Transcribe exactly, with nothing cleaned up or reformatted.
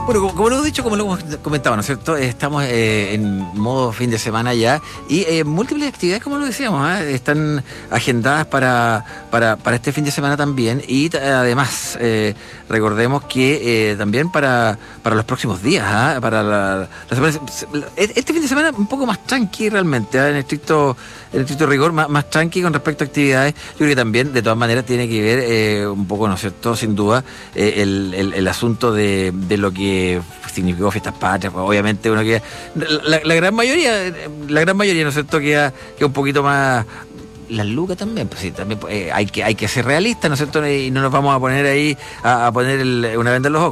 Bueno, como, como lo hemos dicho, como lo hemos comentado, ¿no es cierto? Estamos eh, en modo fin de semana ya y eh, múltiples actividades, como lo decíamos, ¿eh? Están agendadas para, para, para este fin de semana también y t- además eh, recordemos que eh, también para, para los próximos días, ¿eh? Para la, la semana, este fin de semana un poco más tranqui realmente, ¿eh? En estricto, en estricto rigor, más, más tranqui con respecto a actividades. Yo creo que también de todas maneras tiene que ver eh, un poco, ¿no es cierto? Sin duda, eh, el, el, el asunto de, de lo que significó fiestas patrias. Pues obviamente uno queda, la, la gran mayoría, la gran mayoría, ¿no es cierto?, queda, queda un poquito más. Las lucas también, pues sí, también eh, hay que hay que ser realistas, ¿no es cierto? Y no nos vamos a poner ahí a, a poner el, una venda en los ojos.